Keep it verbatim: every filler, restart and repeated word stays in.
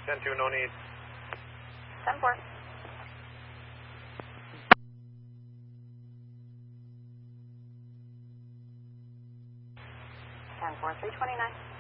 ten two, no need. ten four. ten four, three twenty-nine.